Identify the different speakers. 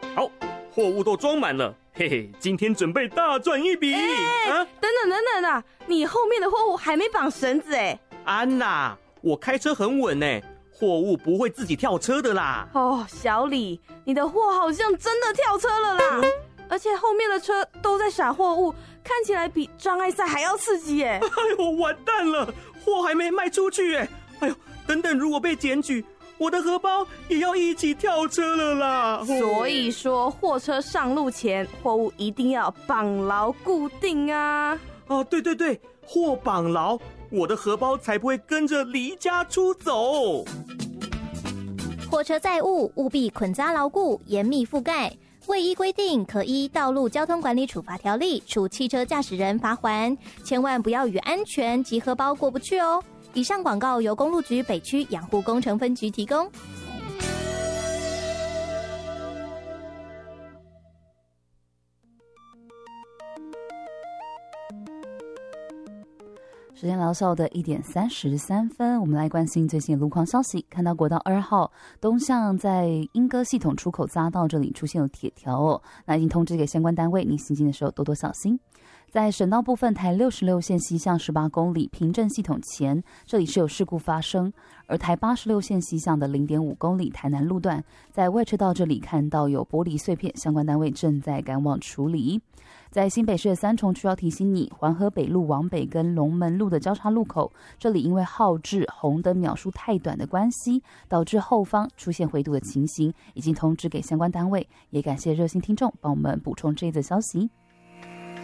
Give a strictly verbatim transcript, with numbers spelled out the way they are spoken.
Speaker 1: 好，货物都装满了，嘿嘿，今天准备大赚一笔。
Speaker 2: 欸啊、等等等等啊，你后面的货物还没绑绳子哎。
Speaker 1: 安娜，我开车很稳哎，货物不会自己跳车的啦。
Speaker 2: 哦，小李，你的货好像真的跳车了啦。嗯，而且后面的车都在撒货物，看起来比障碍赛还要刺激耶！
Speaker 1: 哎呦，完蛋了，货还没卖出去耶！哎呦，等等，如果被检举，我的荷包也要一起跳车了啦！
Speaker 2: 所以说，货车上路前，货物一定要绑牢固定啊！
Speaker 1: 哦，对对对，货绑牢，我的荷包才不会跟着离家出走。
Speaker 3: 货车载物务必捆扎牢固，严密覆盖。未依规定，可依《道路交通管理处罚条例》处汽车驾驶人罚锾，千万不要与安全及荷包过不去哦。以上广告由公路局北区养护工程分局提供。
Speaker 4: 时间来到的一点三十三分，我们来关心最新的路况消息。看到国道二号东向在莺歌系统出口匝道这里出现了铁条哦，那已经通知给相关单位，你行进的时候多多小心。在省道部分，台六十六线西向十八公里平镇系统前，这里是有事故发生；而台八十六线西向的零点五公里台南路段，在外车道这里看到有玻璃碎片，相关单位正在赶往处理。在新北市的三重区要提醒你，环河北路往北跟龙门路的交叉路口，这里因为号志红灯秒数太短的关系，导致后方出现回堵的情形，已经通知给相关单位，也感谢热心听众帮我们补充这一则消息。